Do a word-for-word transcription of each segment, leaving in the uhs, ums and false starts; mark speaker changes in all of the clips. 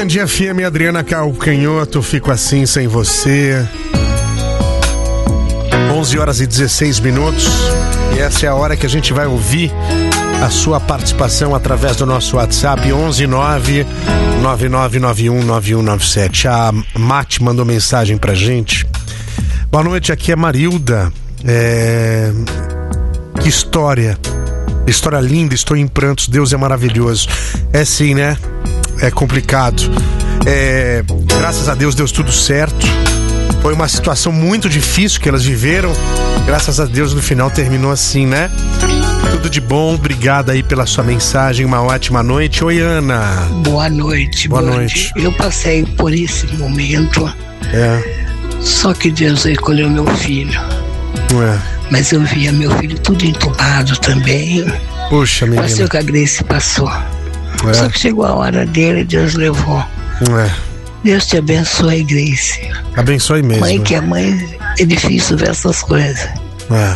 Speaker 1: Band F M, Adriana Calcanhoto, Fico Assim Sem Você. onze horas e dezesseis minutos. E essa é a hora que a gente vai ouvir a sua participação através do nosso WhatsApp onze nove nove nove nove um nove um nove sete. A Mate mandou mensagem pra gente. Boa noite, aqui é Marilda. É... Que história. História linda, estou em prantos, Deus é maravilhoso. É sim, né? É complicado. É... Graças a Deus deu tudo certo. Foi uma situação muito difícil que elas viveram. Graças a Deus no final terminou assim, né? Tudo de bom, obrigado aí pela sua mensagem, uma ótima noite. Oi, Ana.
Speaker 2: Boa noite.
Speaker 1: Boa noite.
Speaker 2: Eu passei por esse momento.
Speaker 1: É.
Speaker 2: Só que Deus recolheu meu filho.
Speaker 1: É.
Speaker 2: Mas eu via meu filho tudo entubado também.
Speaker 1: Puxa, menina.
Speaker 2: Passei o que a Grace passou.
Speaker 1: É.
Speaker 2: Só que chegou a hora dele e Deus levou.
Speaker 1: É.
Speaker 2: Deus te abençoe, Grace.
Speaker 1: Abençoe mesmo.
Speaker 2: Mãe que é mãe, é difícil ver essas coisas.
Speaker 1: É.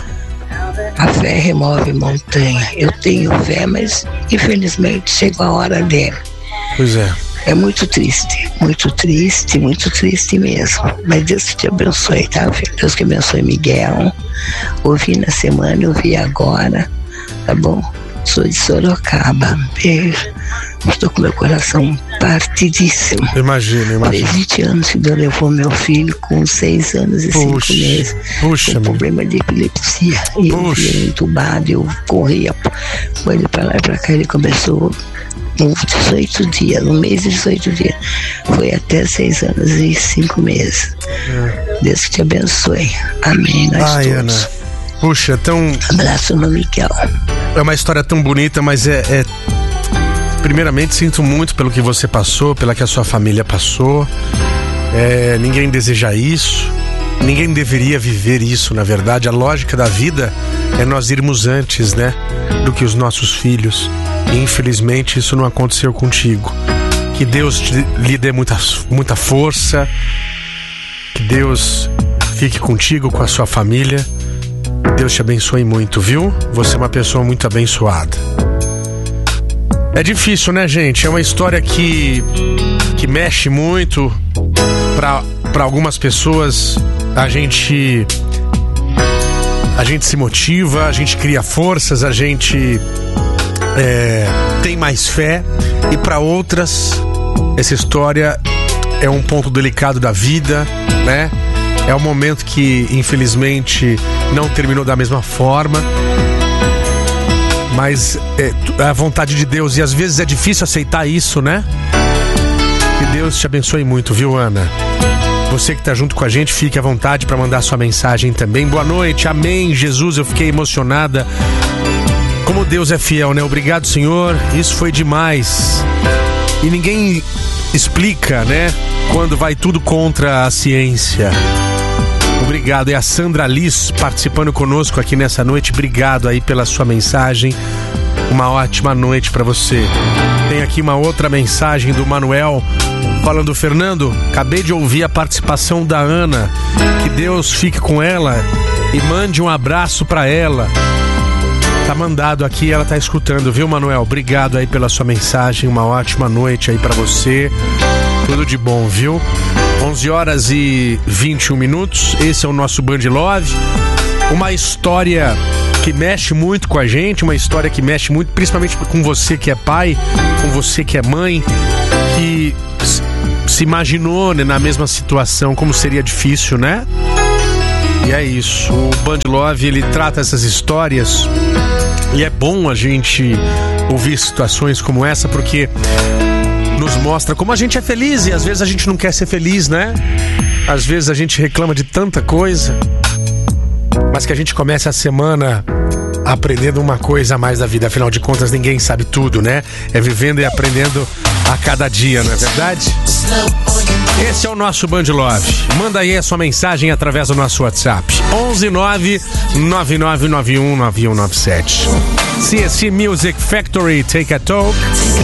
Speaker 2: A fé remove montanha. Eu tenho fé, mas infelizmente chegou a hora dele.
Speaker 1: Pois é.
Speaker 2: É muito triste, muito triste, muito triste mesmo. Mas Deus te abençoe, tá, filho? Deus que abençoe Miguel. Ouvi na semana, ouvi agora, tá bom? Sou de Sorocaba. Beijo. Estou com meu coração partidíssimo.
Speaker 1: Imagina, imagina.
Speaker 2: Faz vinte anos que Deus levou meu filho com seis anos e cinco
Speaker 1: Puxa,
Speaker 2: meses.
Speaker 1: puxa,
Speaker 2: com problema de epilepsia. E eu vi ele entubado, eu corria com ele pra lá e pra cá. Ele começou com dezoito dias, no mês de dezoito dias. Foi até seis anos e cinco meses. É. Deus que te abençoe. Amém. Nós
Speaker 1: Ai,
Speaker 2: todos.
Speaker 1: Ana. Puxa, tão...
Speaker 2: Abraço no Miguel.
Speaker 1: É uma história tão bonita, mas é... é... Primeiramente, sinto muito pelo que você passou, pela que a sua família passou. É, ninguém deseja isso. Ninguém deveria viver isso, na verdade. A lógica da vida é nós irmos antes, né? Do que os nossos filhos. E, infelizmente, isso não aconteceu contigo. Que Deus te, lhe dê muita, muita força. Que Deus fique contigo, com a sua família. Deus te abençoe muito, viu? Você é uma pessoa muito abençoada. É difícil, né, gente? É uma história que, que mexe muito. Pra, pra algumas pessoas, a gente... A gente se motiva, a gente cria forças, a gente é, tem mais fé. E para outras, essa história é um ponto delicado da vida, né? É um momento que, infelizmente, não terminou da mesma forma. Mas é a vontade de Deus. E às vezes é difícil aceitar isso, né? Que Deus te abençoe muito, viu, Ana? Você que tá junto com a gente, fique à vontade para mandar sua mensagem também. Boa noite, amém, Jesus, eu fiquei emocionada. Como Deus é fiel, né? Obrigado, Senhor, isso foi demais. E ninguém explica, né? Quando vai tudo contra a ciência. Obrigado, é a Sandra Liz participando conosco aqui nessa noite. Obrigado aí pela sua mensagem. Uma ótima noite pra você. Tem aqui uma outra mensagem do Manuel falando: Fernando, acabei de ouvir a participação da Ana. Que Deus fique com ela e mande um abraço pra ela. Tá mandado aqui, ela tá escutando, viu, Manuel? Obrigado aí pela sua mensagem. Uma ótima noite aí pra você. Tudo de bom, viu? onze horas e vinte e um minutos. Esse é o nosso Band Love. Uma história que mexe muito com a gente, uma história que mexe muito, principalmente com você que é pai, com você que é mãe, que se imaginou, né, na mesma situação, como seria difícil, né? E é isso. O Band Love, ele trata essas histórias e é bom a gente ouvir situações como essa, porque nos mostra como a gente é feliz e às vezes a gente não quer ser feliz, né? Às vezes a gente reclama de tanta coisa, mas que a gente comece a semana aprendendo uma coisa a mais da vida. Afinal de contas, ninguém sabe tudo, né? É vivendo e aprendendo a cada dia, não é verdade? Esse é o nosso Band Love. Manda aí a sua mensagem através do nosso WhatsApp onze nove nove nove nove um nove um nove sete. C S C Music Factory, Take a Talk.